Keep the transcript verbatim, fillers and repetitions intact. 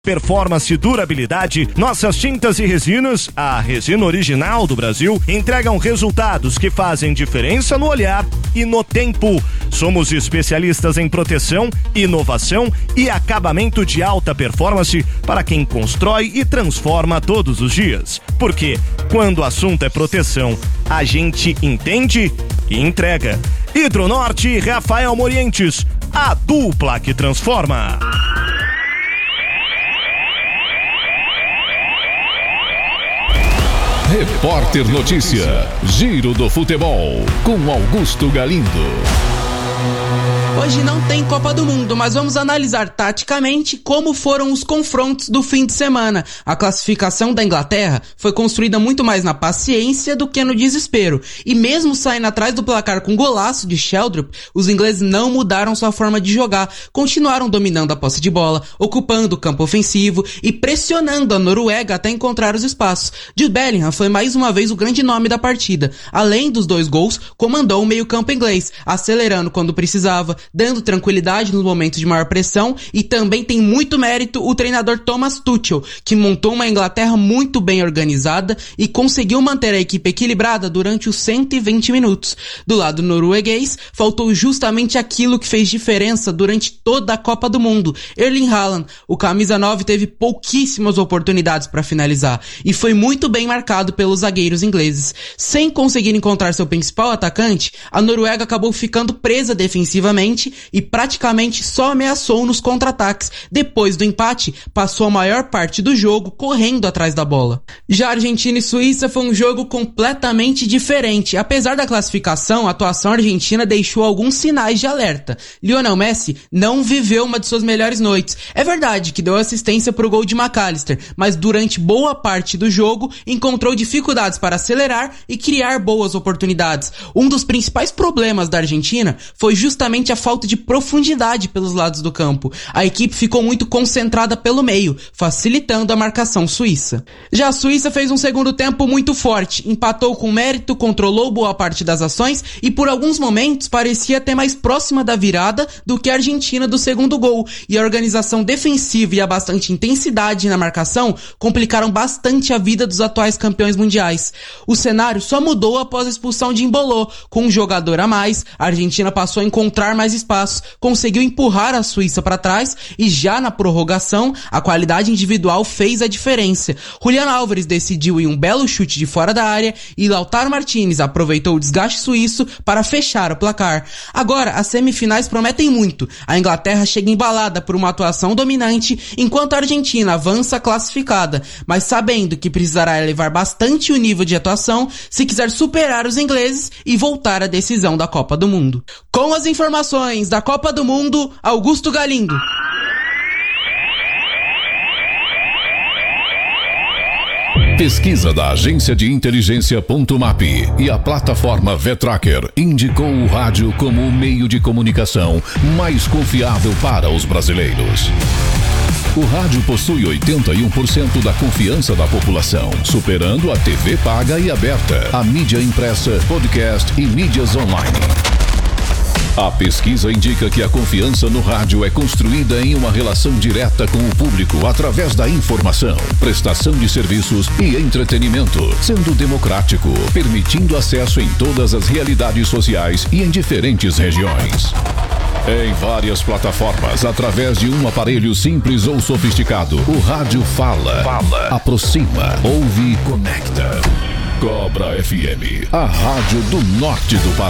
Performance e durabilidade, nossas tintas e resinas, a resina original do Brasil, entregam resultados que fazem diferença no olhar e no tempo. Somos especialistas em proteção, inovação e acabamento de alta performance para quem constrói e transforma todos os dias. Porque quando o assunto é proteção, a gente entende e entrega. Hidronorte e Rafael Morientes, a dupla que transforma. Repórter Notícia, Giro do Futebol, com Augusto Galindo. Hoje não tem Copa do Mundo, mas vamos analisar taticamente como foram os confrontos do fim de semana. A classificação da Inglaterra foi construída muito mais na paciência do que no desespero. E mesmo saindo atrás do placar com golaço de Sheldrop, os ingleses não mudaram sua forma de jogar. Continuaram dominando a posse de bola, ocupando o campo ofensivo e pressionando a Noruega até encontrar os espaços. Jude Bellingham foi mais uma vez o grande nome da partida. Além dos dois gols, comandou o meio-campo inglês, acelerando quando precisava, dando tranquilidade nos momentos de maior pressão, e também tem muito mérito o treinador Thomas Tuchel, que montou uma Inglaterra muito bem organizada e conseguiu manter a equipe equilibrada durante os cento e vinte minutos. Do lado norueguês, faltou justamente aquilo que fez diferença durante toda a Copa do Mundo. Erling Haaland, o camisa nove, teve pouquíssimas oportunidades para finalizar e foi muito bem marcado pelos zagueiros ingleses. Sem conseguir encontrar seu principal atacante, a Noruega acabou ficando presa defensivamente e praticamente só ameaçou nos contra-ataques. Depois do empate, passou a maior parte do jogo correndo atrás da bola. Já Argentina e Suíça foi um jogo completamente diferente. Apesar da classificação, a atuação argentina deixou alguns sinais de alerta. Lionel Messi não viveu uma de suas melhores noites. É verdade que deu assistência para o gol de McAllister, mas durante boa parte do jogo encontrou dificuldades para acelerar e criar boas oportunidades. Um dos principais problemas da Argentina foi justamente a falta de profundidade pelos lados do campo. A equipe ficou muito concentrada pelo meio, facilitando a marcação suíça. Já a Suíça fez um segundo tempo muito forte, empatou com mérito, controlou boa parte das ações e por alguns momentos parecia até mais próxima da virada do que a Argentina do segundo gol, e a organização defensiva e a bastante intensidade na marcação complicaram bastante a vida dos atuais campeões mundiais. O cenário só mudou após a expulsão de Embolo. Com um jogador a mais, a Argentina passou a encontrar mais espaços, conseguiu empurrar a Suíça para trás e já na prorrogação a qualidade individual fez a diferença. Julián Álvares decidiu em um belo chute de fora da área e Lautaro Martínez aproveitou o desgaste suíço para fechar o placar. Agora as semifinais prometem muito. A Inglaterra chega embalada por uma atuação dominante, enquanto a Argentina avança classificada, mas sabendo que precisará elevar bastante o nível de atuação se quiser superar os ingleses e voltar à decisão da Copa do Mundo. Com as informações da Copa do Mundo, Augusto Galindo. Pesquisa da agência de inteligência Ponto Map e a plataforma V-Tracker indicou o rádio como o meio de comunicação mais confiável para os brasileiros. O rádio possui oitenta e um por cento da confiança da população, superando a T V paga e aberta, a mídia impressa, podcast e mídias online. A pesquisa indica que a confiança no rádio é construída em uma relação direta com o público através da informação, prestação de serviços e entretenimento, sendo democrático, permitindo acesso em todas as realidades sociais e em diferentes regiões. Em várias plataformas, através de um aparelho simples ou sofisticado, o rádio fala, fala, aproxima, ouve e conecta. Cobra F M, a rádio do norte do Paraná.